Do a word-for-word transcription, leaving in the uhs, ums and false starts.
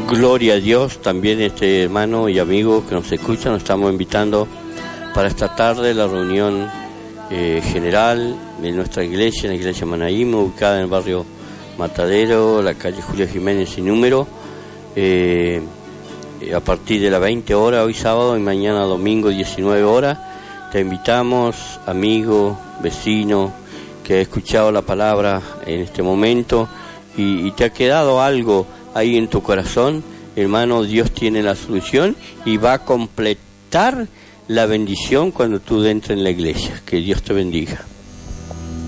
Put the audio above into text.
Gloria a Dios. También este hermano y amigo que nos escucha, nos estamos invitando para esta tarde la reunión eh, general de nuestra iglesia, en la iglesia Manaim, ubicada en el barrio Matadero, la calle Julio Jiménez sin número, eh, a partir de las veinte horas, hoy sábado y mañana domingo diecinueve horas. Te invitamos, amigo, vecino, que ha escuchado la palabra en este momento y, y te ha quedado algo ahí en tu corazón. Hermano, Dios tiene la solución y va a completar la bendición cuando tú entres en la iglesia. Que Dios te bendiga.